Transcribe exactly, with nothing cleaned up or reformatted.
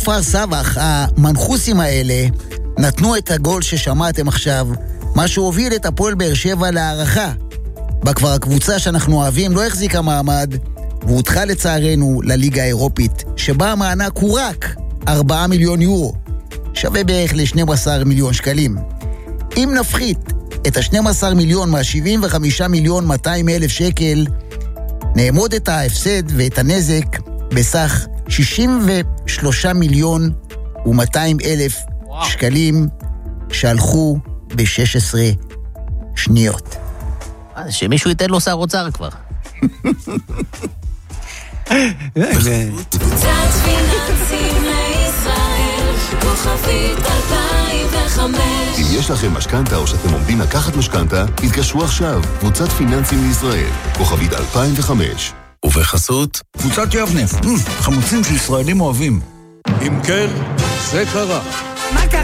כפר סבח, המנחוסים האלה נתנו את הגול ששמעתם עכשיו, מה שהוביל את הפועל באר שבע להערכה. בכבר הקבוצה שאנחנו אוהבים לא החזיקה מעמד, והודחה לצערנו לליגה האירופית, שבה המענק הוא רק ארבעה מיליון יורו, שווה בערך ל-שנים עשר מיליון שקלים. אם נפחית את ה-שנים עשר מיליון מה-שבעים וחמישה מיליון מאתיים אלף שקל, נעמוד את ההפסד ואת הנזק בסך שישים ושלושה מיליון ומאתיים אלף שקלים שהלכו ב-שש עשרה שניות. שמישהו ייתן לו שר אוצר כבר. קבוצת פיננסים לישראל, כוכבית אלפיים וחמש. אם יש לכם משכנתה או שאתם עומדים לקחת משכנתה, התקשרו עכשיו. קבוצת פיננסים לישראל, כוכבית אלפיים וחמש. ובחסות קבוצת יבנה, חמוצים שישראלים אוהבים. אם כן, זה קרה. מה קרה?